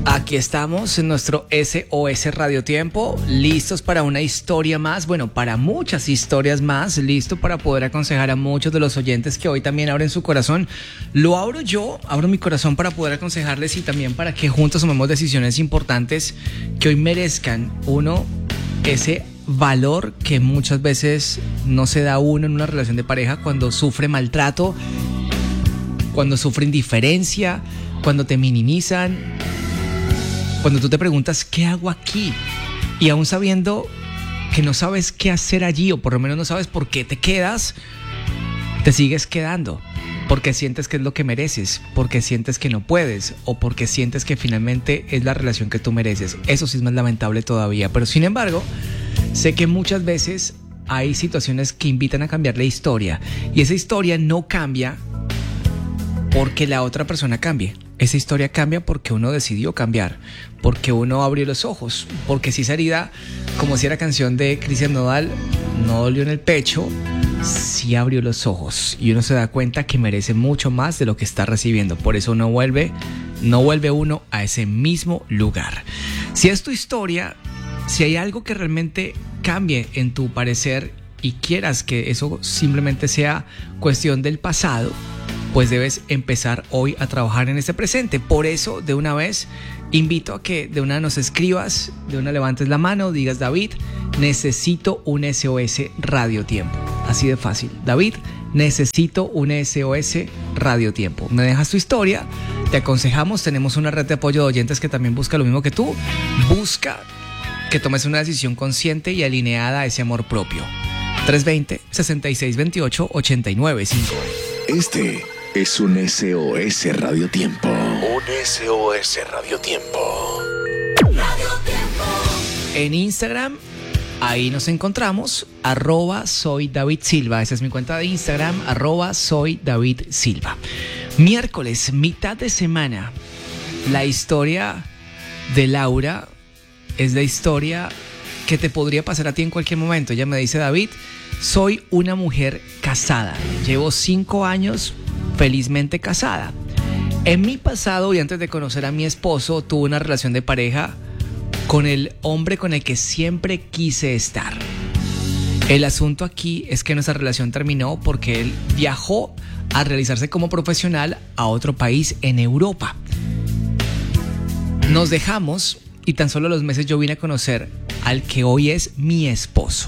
Aquí estamos en nuestro SOS Radio Tiempo, listos para una historia más, bueno, para muchas historias más, listo para poder aconsejar a muchos de los oyentes que hoy también abren su corazón. Lo abro yo, abro mi corazón para poder aconsejarles y también para que juntos tomemos decisiones importantes que hoy merezcan ese valor que muchas veces no se da uno en una relación de pareja cuando sufre maltrato, cuando sufre indiferencia, cuando te minimizan. Cuando tú te preguntas, ¿qué hago aquí? Y aún sabiendo que no sabes qué hacer allí, o por lo menos no sabes por qué te quedas, te sigues quedando. Porque sientes que es lo que mereces, porque sientes que no puedes, o porque sientes que finalmente es la relación que tú mereces. Eso sí es más lamentable todavía. Pero sin embargo, sé que muchas veces hay situaciones que invitan a cambiar la historia. Y esa historia no cambia porque la otra persona cambie. Esa historia cambia porque uno decidió cambiar, porque uno abrió los ojos, porque si esa herida, como si era canción de Cristian Nodal, no dolió en el pecho, sí abrió los ojos y uno se da cuenta que merece mucho más de lo que está recibiendo. Por eso no vuelve uno a ese mismo lugar. Si es tu historia, si hay algo que realmente cambie en tu parecer y quieras que eso simplemente sea cuestión del pasado, pues debes empezar hoy a trabajar en este presente. Por eso, de una vez, invito a que de una nos escribas, de una levantes la mano, digas: David, necesito un SOS Radio Tiempo. Así de fácil. David, necesito un SOS Radio Tiempo. Me dejas tu historia, te aconsejamos, tenemos una red de apoyo de oyentes que también busca lo mismo que tú. Busca que tomes una decisión consciente y alineada a ese amor propio. 320-6628-895. Este es un SOS Radio Tiempo. Un SOS Radio Tiempo. Radio Tiempo. En Instagram, ahí nos encontramos, @soy David Silva. Esa es mi cuenta de Instagram, @soy David Silva. Miércoles, mitad de semana. La historia de Laura es la historia que te podría pasar a ti en cualquier momento. Ella me dice: David, soy una mujer casada. Llevo 5 años felizmente casada. En mi pasado y antes de conocer a mi esposo, tuve una relación de pareja con el hombre con el que siempre quise estar. El asunto aquí es que nuestra relación terminó porque él viajó a realizarse como profesional a otro país en Europa. Nos dejamos y tan solo a los meses yo vine a conocer al que hoy es mi esposo.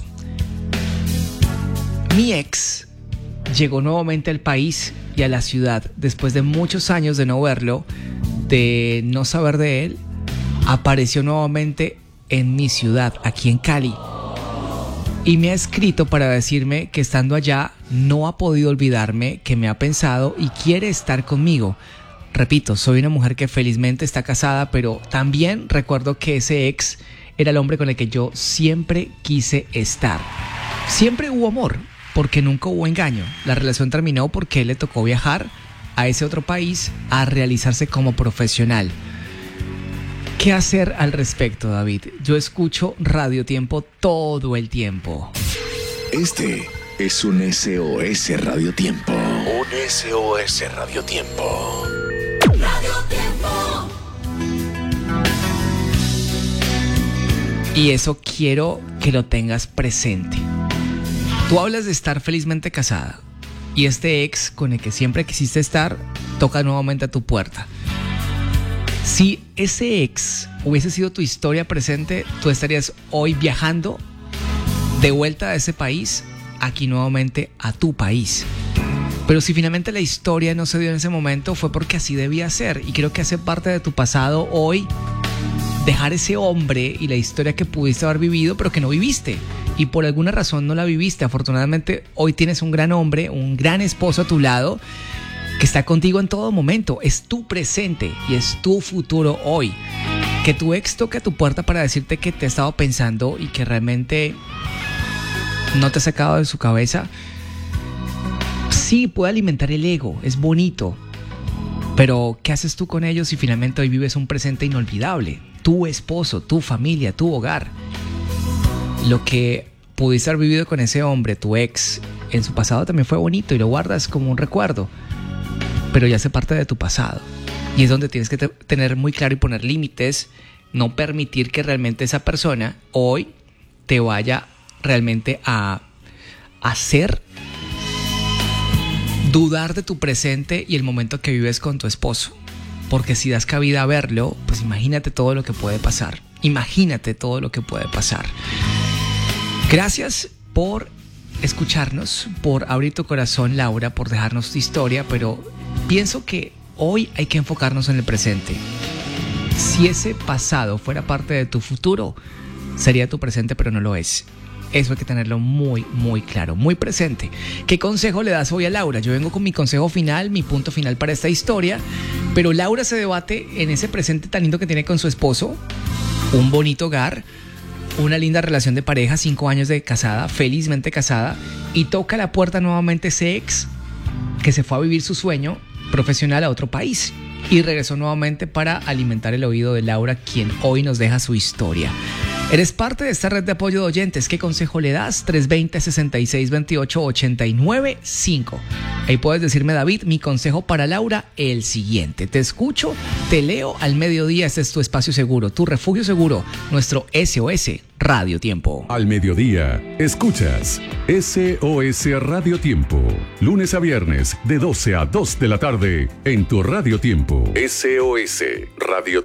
Mi ex llegó nuevamente al país y a la ciudad después de muchos años de no verlo, de no saber de él. Apareció nuevamente en mi ciudad, aquí en Cali, y me ha escrito para decirme que estando allá no ha podido olvidarme, que me ha pensado y quiere estar conmigo. Repito, soy una mujer que felizmente está casada, pero también recuerdo que ese ex era el hombre con el que yo siempre quise estar. Siempre hubo amor, porque nunca hubo engaño. La relación terminó porque él le tocó viajar a ese otro país a realizarse como profesional. ¿Qué hacer al respecto, David? Yo escucho Radio Tiempo todo el tiempo. Este es un SOS Radio Tiempo. Un SOS Radio Tiempo. Radio Tiempo. Y eso quiero que lo tengas presente. Tú hablas de estar felizmente casada y este ex con el que siempre quisiste estar toca nuevamente a tu puerta. Si ese ex hubiese sido tu historia presente, tú estarías hoy viajando de vuelta a ese país, aquí nuevamente a tu país. Pero si finalmente la historia no se dio en ese momento, fue porque así debía ser. Y creo que hace parte de tu pasado hoy dejar ese hombre y la historia que pudiste haber vivido, pero que no viviste. Y por alguna razón no la viviste. Afortunadamente hoy tienes un gran hombre, un gran esposo a tu lado, que está contigo en todo momento. Es tu presente y es tu futuro hoy. Que tu ex toque a tu puerta para decirte que te ha estado pensando y que realmente no te ha sacado de su cabeza. Sí, puede alimentar el ego, es bonito. Pero ¿qué haces tú con ellos si finalmente hoy vives un presente inolvidable? Tu esposo, tu familia, tu hogar. Lo que pudiste haber vivido con ese hombre, tu ex, en su pasado también fue bonito y lo guardas como un recuerdo. Pero ya hace parte de tu pasado. Y es donde tienes que tener muy claro y poner límites, no permitir que realmente esa persona hoy te vaya realmente a hacer dudar de tu presente y el momento que vives con tu esposo. Porque si das cabida a verlo, pues imagínate todo lo que puede pasar. Imagínate todo lo que puede pasar. Gracias por escucharnos, por abrir tu corazón, Laura, por dejarnos tu historia, pero pienso que hoy hay que enfocarnos en el presente. Si ese pasado fuera parte de tu futuro, sería tu presente, pero no lo es. Eso hay que tenerlo muy, muy claro, muy presente. ¿Qué consejo le das hoy a Laura? Yo vengo con mi consejo final, mi punto final para esta historia, pero Laura se debate en ese presente tan lindo que tiene con su esposo, un bonito hogar, una linda relación de pareja, 5 años de casada, felizmente casada, y toca la puerta nuevamente ese ex que se fue a vivir su sueño profesional a otro país y regresó nuevamente para alimentar el oído de Laura, quien hoy nos deja su historia. Eres parte de esta red de apoyo de oyentes. ¿Qué consejo le das? 320-6628-895. Ahí puedes decirme, David, mi consejo para Laura, el siguiente. Te escucho, te leo al mediodía. Este es tu espacio seguro, tu refugio seguro, nuestro SOS Radio Tiempo. Al mediodía, escuchas SOS Radio Tiempo. Lunes a viernes, de 12 a 2 de la tarde, en tu Radio Tiempo. SOS Radio Tiempo.